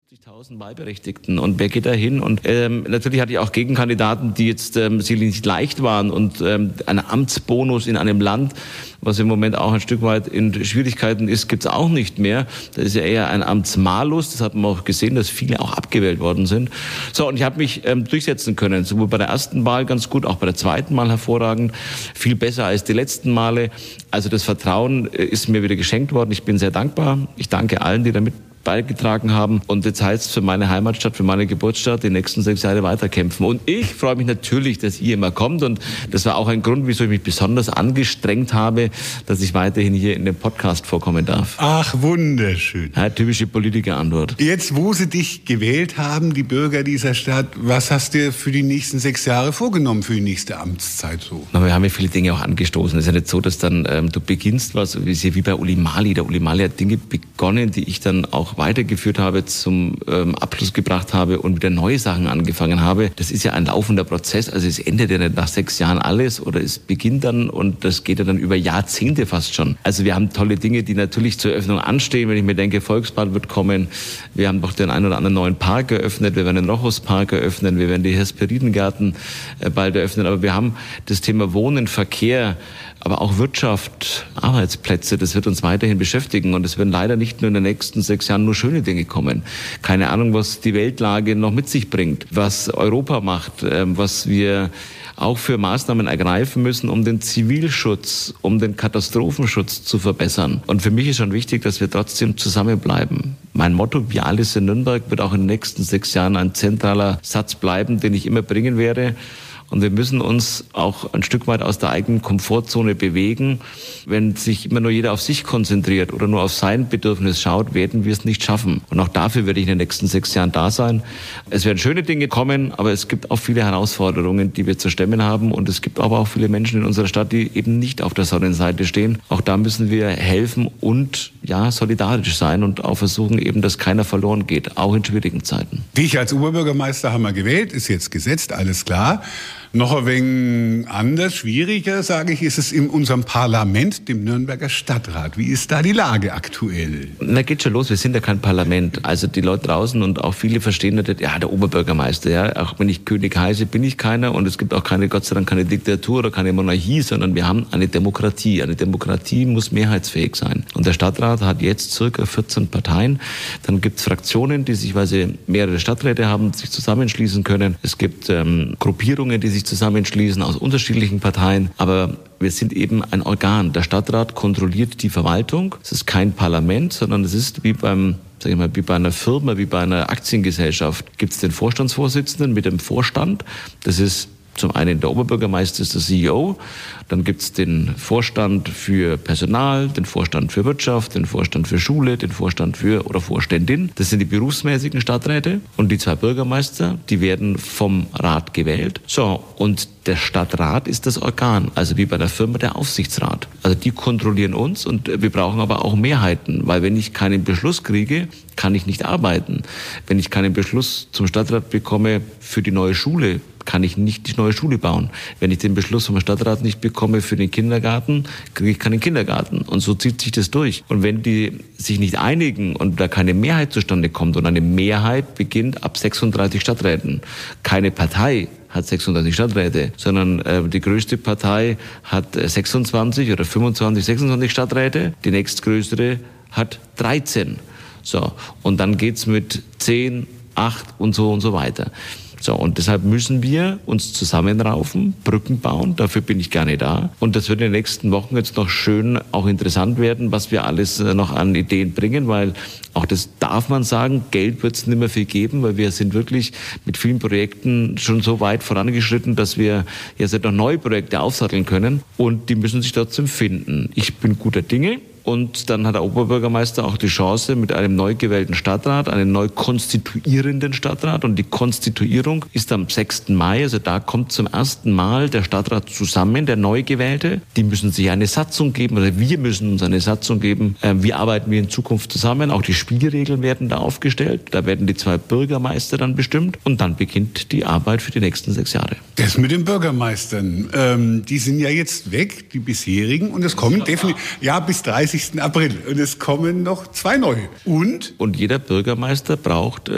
50.000 Wahlberechtigten und wer geht da hin? Und natürlich hatte ich auch Gegenkandidaten, die jetzt sicherlich nicht leicht waren und ein Amtsbonus in einem Land, was im Moment auch ein Stück weit in Schwierigkeiten ist, gibt's auch nicht mehr. Das ist ja eher ein Amtsmalus. Das hat man auch gesehen, dass viele auch abgewählt worden sind. So, und ich habe mich durchsetzen können, sowohl bei der ersten Wahl ganz gut, auch bei der zweiten Wahl hervorragend, viel besser als die letzten Male. Also das Vertrauen ist mir wieder geschenkt worden. Ich bin sehr dankbar. Ich danke allen, die damit beigetragen haben. Und jetzt heißt es für meine Heimatstadt, für meine Geburtsstadt, die nächsten 6 Jahre weiterkämpfen. Und ich freue mich natürlich, dass ihr immer kommt. Und das war auch ein Grund, wieso ich mich besonders angestrengt habe, dass ich weiterhin hier in dem Podcast vorkommen darf. Ach, wunderschön. Ja, typische Politikerantwort. Jetzt, wo sie dich gewählt haben, die Bürger dieser Stadt, was hast du für die nächsten 6 Jahre vorgenommen, für die nächste Amtszeit so? Na, wir haben ja viele Dinge auch angestoßen. Es ist ja nicht so, dass dann du beginnst was, wie bei Uli Mali. Der Uli Mali hat Dinge begonnen, die ich dann auch weitergeführt habe, zum Abschluss gebracht habe und wieder neue Sachen angefangen habe. Das ist ja ein laufender Prozess, also es endet ja nicht nach 6 Jahren alles oder es beginnt dann und das geht ja dann über Jahrzehnte fast schon. Also wir haben tolle Dinge, die natürlich zur Eröffnung anstehen, wenn ich mir denke, Volksbad wird kommen, wir haben doch den einen oder anderen neuen Park eröffnet, wir werden den Rochhauspark eröffnen, wir werden die Hesperidengarten bald eröffnen, aber wir haben das Thema Wohnen, Verkehr, aber auch Wirtschaft, Arbeitsplätze, das wird uns weiterhin beschäftigen und es werden leider nicht nur in den nächsten 6 Jahren nur schöne Dinge kommen. Keine Ahnung, was die Weltlage noch mit sich bringt, was Europa macht, was wir auch für Maßnahmen ergreifen müssen, um den Zivilschutz, um den Katastrophenschutz zu verbessern. Und für mich ist schon wichtig, dass wir trotzdem zusammenbleiben. Mein Motto, wir alles in Nürnberg, wird auch in den nächsten 6 Jahren ein zentraler Satz bleiben, den ich immer bringen werde. Und wir müssen uns auch ein Stück weit aus der eigenen Komfortzone bewegen. Wenn sich immer nur jeder auf sich konzentriert oder nur auf sein Bedürfnis schaut, werden wir es nicht schaffen. Und auch dafür werde ich in den nächsten 6 Jahren da sein. Es werden schöne Dinge kommen, aber es gibt auch viele Herausforderungen, die wir zu stemmen haben. Und es gibt aber auch viele Menschen in unserer Stadt, die eben nicht auf der Sonnenseite stehen. Auch da müssen wir helfen und solidarisch sein und auch versuchen eben, dass keiner verloren geht, auch in schwierigen Zeiten. Dich als Oberbürgermeister haben wir gewählt, ist jetzt gesetzt, alles klar. Noch ein wenig anders, schwieriger, sage ich, ist es in unserem Parlament, dem Nürnberger Stadtrat. Wie ist da die Lage aktuell? Na, geht schon los, wir sind ja kein Parlament. Also die Leute draußen und auch viele verstehen nicht, der Oberbürgermeister, auch wenn ich König heiße, bin ich keiner und es gibt auch Gott sei Dank keine Diktatur oder keine Monarchie, sondern wir haben eine Demokratie. Eine Demokratie muss mehrheitsfähig sein. Und der Stadtrat hat jetzt circa 14 Parteien. Dann gibt es Fraktionen, die sich, weil sie mehrere Stadträte haben, sich zusammenschließen können. Es gibt Gruppierungen, die sich zusammenschließen aus unterschiedlichen Parteien, aber wir sind eben ein Organ. Der Stadtrat kontrolliert die Verwaltung. Es ist kein Parlament, sondern es ist wie bei einer Firma, wie bei einer Aktiengesellschaft. Gibt es den Vorstandsvorsitzenden mit dem Vorstand. Das ist zum einen der Oberbürgermeister ist der CEO, dann gibt es den Vorstand für Personal, den Vorstand für Wirtschaft, den Vorstand für Schule, den Vorstand oder Vorständin. Das sind die berufsmäßigen Stadträte und die 2 Bürgermeister, die werden vom Rat gewählt. So, und der Stadtrat ist das Organ, also wie bei der Firma der Aufsichtsrat. Also die kontrollieren uns und wir brauchen aber auch Mehrheiten, weil wenn ich keinen Beschluss kriege, kann ich nicht arbeiten. Wenn ich keinen Beschluss zum Stadtrat bekomme für die neue Schule, kann ich nicht die neue Schule bauen. Wenn ich den Beschluss vom Stadtrat nicht bekomme für den Kindergarten, kriege ich keinen Kindergarten. Und so zieht sich das durch. Und wenn die sich nicht einigen und da keine Mehrheit zustande kommt, und eine Mehrheit beginnt ab 36 Stadträten. Keine Partei hat 36 Stadträte, sondern die größte Partei hat 26 oder 25, 26 Stadträte. Die nächstgrößere hat 13. So, und dann geht's mit 10, 8 und so weiter. So, und deshalb müssen wir uns zusammenraufen, Brücken bauen, dafür bin ich gerne da. Und das wird in den nächsten Wochen jetzt noch schön auch interessant werden, was wir alles noch an Ideen bringen, weil auch das darf man sagen, Geld wird es nicht mehr viel geben, weil wir sind wirklich mit vielen Projekten schon so weit vorangeschritten, dass wir jetzt noch neue Projekte aufsatteln können und die müssen sich trotzdem finden. Ich bin guter Dinge. Und dann hat der Oberbürgermeister auch die Chance mit einem neu gewählten Stadtrat, einem neu konstituierenden Stadtrat. Und die Konstituierung ist am 6. Mai, also da kommt zum ersten Mal der Stadtrat zusammen, der neu gewählte. Die müssen sich eine Satzung geben, oder wir müssen uns eine Satzung geben. Wie arbeiten wir in Zukunft zusammen? Auch die Spielregeln werden da aufgestellt. Da werden die 2 Bürgermeister dann bestimmt. Und dann beginnt die Arbeit für die nächsten 6 Jahre. Das mit den Bürgermeistern, die sind ja jetzt weg, die bisherigen. Und es kommen definitiv, bis 30. April. Und es kommen noch 2 neue. Und jeder Bürgermeister braucht